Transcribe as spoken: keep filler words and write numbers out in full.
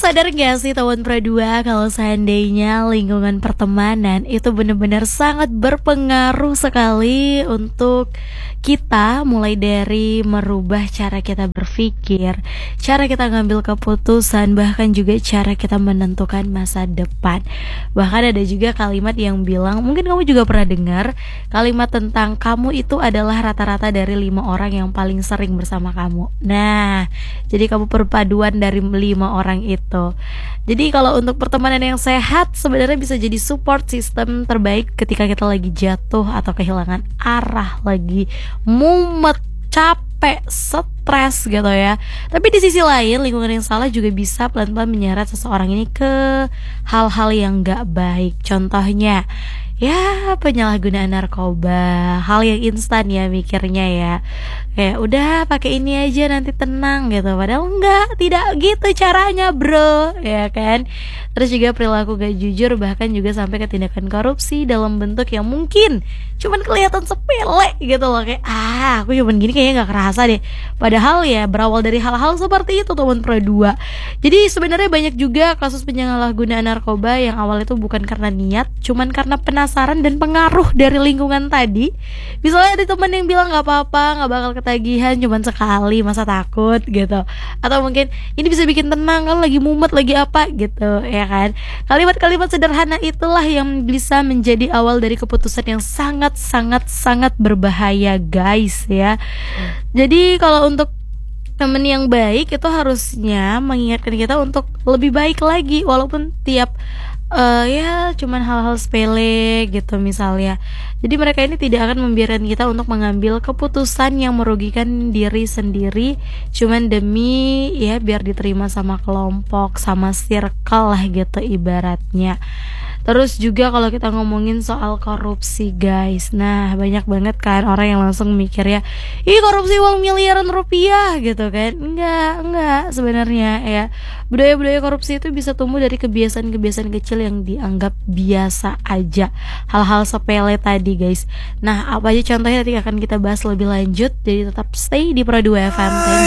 sadar gak sih teman Pro dua kalau seandainya lingkungan pertemanan itu benar-benar sangat berpengaruh sekali untuk kita, mulai dari merubah cara kita berpikir, cara kita ngambil keputusan, bahkan juga cara kita menentukan masa depan. Bahkan ada juga kalimat yang bilang, mungkin kamu juga pernah dengar kalimat tentang kamu itu adalah rata-rata dari lima orang yang paling sering bersama kamu. Nah, jadi kamu perpaduan dari lima orang itu. Jadi kalau untuk pertemanan yang sehat sebenarnya bisa jadi support system terbaik ketika kita lagi jatuh atau kehilangan arah, lagi mumet, capek, stres gitu ya. Tapi di sisi lain, lingkungan yang salah juga bisa pelan-pelan menyeret seseorang ini ke hal-hal yang gak baik. Contohnya, ya penyalahgunaan narkoba, hal yang instan ya mikirnya ya, kayak udah pakai ini aja nanti tenang gitu, padahal enggak, tidak gitu caranya bro, ya kan. Terus juga perilaku gak jujur, bahkan juga sampai ke tindakan korupsi dalam bentuk yang mungkin cuman kelihatan sepele gitu loh, kayak ah aku cuman gini kayaknya gak kerasa deh, padahal ya berawal dari hal-hal seperti itu teman Pro dua. Jadi sebenarnya banyak juga kasus penyalahgunaan narkoba yang awal itu bukan karena niat, cuman karena penasaran dan pengaruh dari lingkungan tadi. Misalnya ada teman yang bilang nggak apa-apa, nggak bakal ketagihan, cuman sekali, masa takut gitu. Atau mungkin ini bisa bikin tenang, kan lagi mumet, lagi apa gitu, ya kan. Kalimat-kalimat sederhana itulah yang bisa menjadi awal dari keputusan yang sangat sangat sangat berbahaya guys ya. Jadi kalau untuk temen yang baik itu harusnya mengingatkan kita untuk lebih baik lagi, walaupun tiap uh, ya cuman hal-hal sepele gitu misalnya. Jadi mereka ini tidak akan membiarkan kita untuk mengambil keputusan yang merugikan diri sendiri cuman demi ya biar diterima sama kelompok, sama circle lah gitu ibaratnya. Terus juga kalau kita ngomongin soal korupsi guys, nah banyak banget kan orang yang langsung mikir ya, ih korupsi uang miliaran rupiah gitu kan. Enggak, enggak sebenarnya ya. Budaya-budaya korupsi itu bisa tumbuh dari kebiasaan-kebiasaan kecil yang dianggap biasa aja, hal-hal sepele tadi guys. Nah apa aja contohnya nanti akan kita bahas lebih lanjut, jadi tetap stay di Pro dua F M.